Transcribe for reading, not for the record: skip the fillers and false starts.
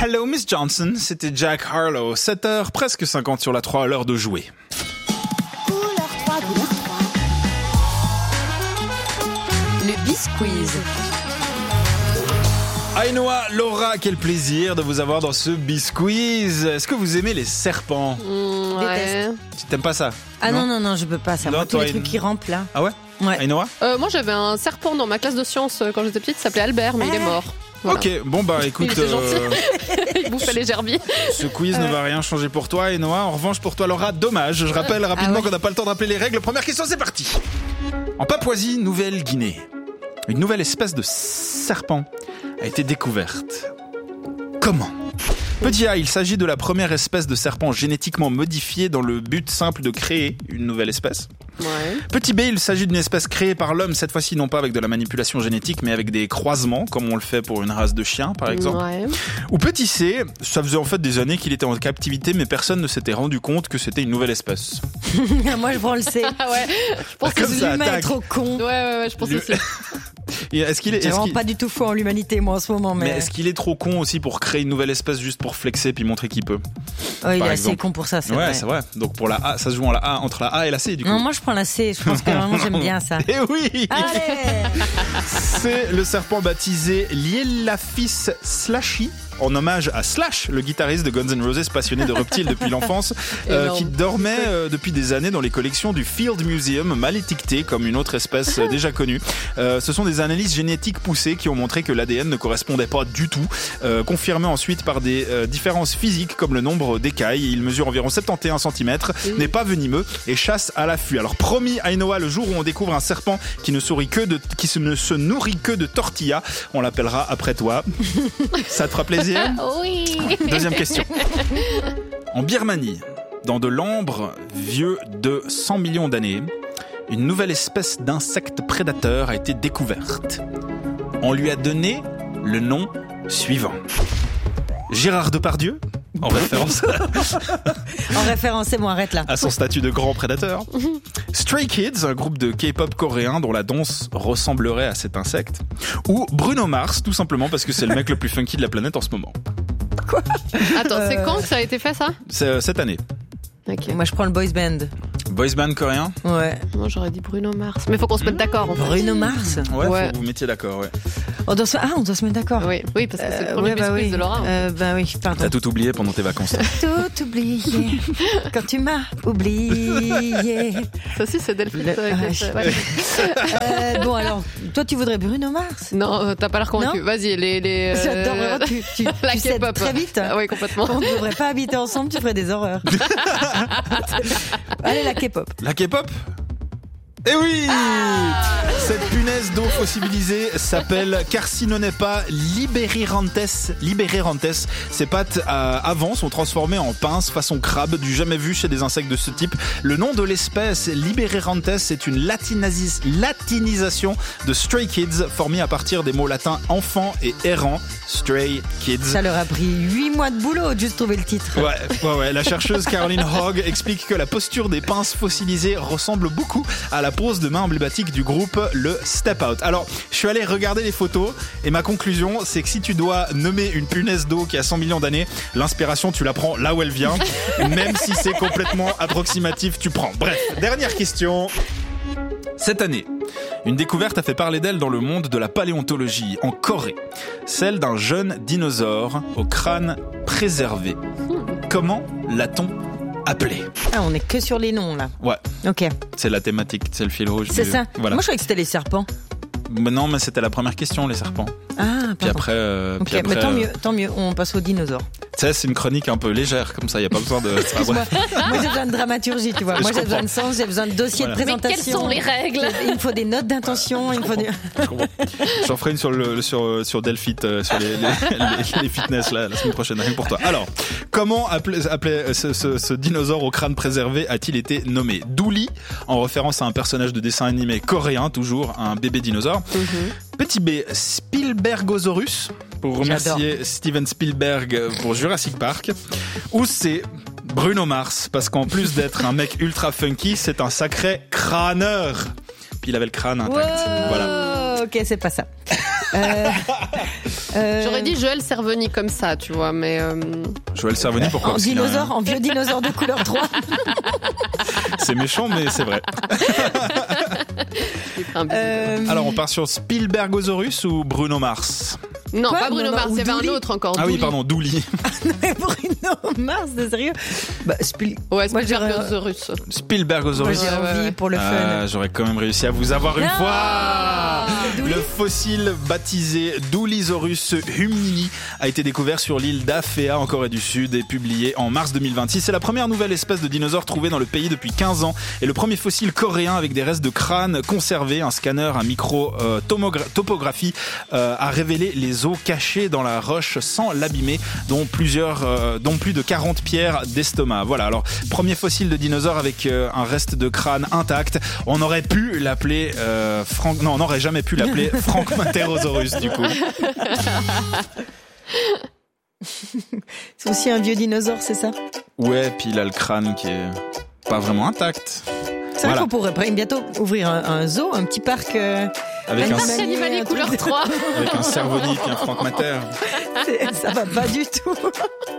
Hello Miss Johnson, c'était Jack Harlow. 7h, presque 50 sur la 3, à l'heure de jouer. Couleur 3. Le Bisquiz. Ainoa, Laura, quel plaisir de vous avoir dans ce Bisquiz. Est-ce que vous aimez les serpents? Ouais. Tu t'aimes pas ça? Ah non, je peux pas ça. Non, Moi, tous toi, les trucs qui rampent là. Ah ouais? Ouais. Ainoa? Moi j'avais un serpent dans ma classe de sciences quand j'étais petite, il s'appelait Albert, mais il est mort. Voilà. Ok, bon bah écoute, Il était gentil. Il bouffait les gerbilles. ce quiz ne va rien changer pour toi, Ainoa. En revanche, pour toi, Laura, dommage. Je rappelle rapidement qu'on n'a pas le temps de rappeler les règles. Première question, c'est parti. En Papouasie, Nouvelle-Guinée, une nouvelle espèce de serpent a été découverte. Comment? Petit A, il s'agit de la première espèce de serpent génétiquement modifiée dans le but simple de créer une nouvelle espèce. Ouais. Petit B, il s'agit d'une espèce créée par l'homme, cette fois-ci non pas avec de la manipulation génétique, mais avec des croisements, comme on le fait pour une race de chiens, par exemple. Ouais. Ou petit C, ça faisait en fait des années qu'il était en captivité, mais personne ne s'était rendu compte que c'était une nouvelle espèce. Moi, je prends le C. Ah ouais. Je pense Comme que ça, L'humain est tac. trop con. Ouais, je pense aussi. Et est-ce qu'il est, J'ai est-ce vraiment qu'il- pas du tout foi en l'humanité, moi, en ce moment. mais Mais est-ce qu'il est trop con aussi pour créer une nouvelle espèce juste pour flexer puis montrer qu'il peut? il est par assez exemple. con pour ça, c'est Ouais, vrai. c'est vrai. Donc pour la A, ça se joue en la A, entre la A et la C du coup. Non, moi, je prends la C. Je pense que vraiment, j'aime bien ça. Eh oui! Allez! C'est le serpent baptisé Lielaphis slashy, en hommage à Slash, le guitariste de Guns N' Roses passionné de reptiles depuis l'enfance, Énorme. qui dormait depuis des années dans les collections du Field Museum, mal étiqueté comme une autre espèce déjà connue. Ce sont des analyses génétiques poussées qui ont montré que l'ADN ne correspondait pas du tout, confirmé ensuite par des différences physiques comme le nombre d'écailles. Il mesure environ 71 cm, n'est pas venimeux et chasse à l'affût. Alors promis, Ainoa, le jour où on découvre un serpent qui ne se nourrit que de tortillas, on l'appellera après toi. Ça te fera plaisir? Oui. Deuxième question. En Birmanie, dans de l'ambre vieux de 100 millions d'années, une nouvelle espèce d'insecte prédateur a été découverte. On lui a donné le nom suivant. Gérard Depardieu, en référence En référence, c'est bon, arrête là. à son statut de grand prédateur. Stray Kids, un groupe de K-pop coréen dont la danse ressemblerait à cet insecte. Ou Bruno Mars, tout simplement parce que c'est le mec le plus funky de la planète en ce moment. Attends, c'est quand que ça a été fait ça? C'est cette année. Ok. Moi, je prends le boys band. Boys band coréen. Ouais. Moi j'aurais dit Bruno Mars. Mais faut qu'on se mette d'accord en fait. Bruno Mars. Ouais, Ouais. faut que vous mettiez d'accord, ouais. On doit se mettre d'accord. Oui, parce que c'est le premier biscuit oui. de Laura. Bah oui, pardon. T'as tout oublié pendant tes vacances. Tout oublié quand tu m'as oublié. Ça aussi c'est Delphine. Bon alors, toi tu voudrais Bruno Mars? Non, t'as pas l'air convaincu. Vas-y, les. J'adore, vraiment, tu la cèdes K-pop. très vite. Ah oui, complètement. On ne devrait pas habiter ensemble, tu ferais des horreurs. Allez, la K-pop. La K-pop? Eh oui! Cette punaise d'eau fossilisée s'appelle Carcinonepa libererantes. Ses pattes avant sont transformées en pinces façon crabe, du jamais vu chez des insectes de ce type. Le nom de l'espèce libererantes est une latinisation de Stray Kids, formée à partir des mots latins enfant et errant. Stray Kids. Ça leur a pris 8 mois de boulot de juste trouver le titre. Ouais. La chercheuse Caroline Hogg explique que la posture des pinces fossilisées ressemble beaucoup à la pose de main emblématique du groupe, le Step Out. Alors, je suis allé regarder les photos et ma conclusion, c'est que si tu dois nommer une punaise d'eau qui a 100 millions d'années, l'inspiration, tu la prends là où elle vient. Même si c'est complètement approximatif, tu prends. Bref, dernière question. Cette année, une découverte a fait parler d'elle dans le monde de la paléontologie, en Corée. Celle d'un jeune dinosaure au crâne préservé. Comment l'a-t-on appelé? Ah, on est que sur les noms là. Ouais, Ok. c'est la thématique, c'est le fil rouge. C'est ça. Voilà. Moi je croyais que c'était les serpents. Mais non, mais c'était la première question, les serpents. Ah, Puis pardon. après, Ok, mais tant mieux, on passe aux dinosaures. Tu sais, c'est une chronique un peu légère, comme ça, il n'y a pas besoin de... Ah, bref. Moi j'ai besoin de dramaturgie, tu vois. Je Moi j'ai comprends. besoin de sens, j'ai besoin de dossier Voilà. de Mais présentation. quelles sont les règles? Il me faut des notes d'intention, il me faut des... Je comprends. J'en ferai une sur Delphit, sur les fitness là, la semaine prochaine, rien que pour toi. Alors, comment appeler ce dinosaure au crâne préservé a-t-il été nommé? Dooley, en référence à un personnage de dessin animé coréen, toujours un bébé dinosaure. Petit B, Spielbergosaurus, pour remercier Steven Spielberg pour Jurassic Park. Ou C, Bruno Mars, parce qu'en plus d'être un mec ultra funky, c'est un sacré crâneur. Puis il avait le crâne intact. Voilà. Ok, c'est pas ça. J'aurais dit Joël Cerveny comme ça, tu vois, mais... Joël Cerveny, pourquoi? En Parce qu'il a dinosaure, en vieux dinosaure de couleur 3. C'est méchant, mais c'est vrai. Alors, on part sur Spielbergosaurus ou Bruno Mars? Non, Quoi pas Bruno Non, Mars, il y avait Dooley. un autre encore. Ah oui, Dooley. pardon, Dooley. Mais Bruno Mars, c'est sérieux? Bah, Ouais, Moi, je dirais- Spielbergosaurus. Moi, Spielbergosaurus. j'ai envie ouais. pour le fun. Ah, j'aurais quand même réussi à vous avoir une Ah, fois. Dooley. Le fossile baptisé Doolisaurus humnini a été découvert sur l'île d'Afea en Corée du Sud et publié en mars 2026. C'est la première nouvelle espèce de dinosaure trouvée dans le pays depuis 15 ans et le premier fossile coréen avec des restes de crâne conservés. Un scanner à micro-topographie a révélé les os cachés dans la roche sans l'abîmer, dont plus de 40 pierres d'estomac. Voilà, alors premier fossile de dinosaure avec un reste de crâne intact. On aurait pu l'appeler Frank. Non, on n'aurait jamais pu l'appeler Frank-Matherosaurus du coup. C'est aussi un vieux dinosaure, c'est ça? Ouais, puis il a le crâne qui est pas vraiment intact. C'est vrai Voilà. qu'on pourrait bientôt ouvrir un zoo, un petit parc. Avec un, Animal. Animalier couleur 3. avec un Cerveny puis un Frank Mater. Ça va pas du tout.